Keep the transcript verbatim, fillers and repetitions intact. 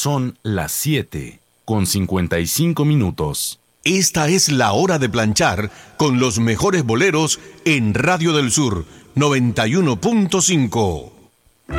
Son las siete con cincuenta y cinco minutos. Esta es la hora de planchar con los mejores boleros en Radio del Sur noventa y uno punto cinco.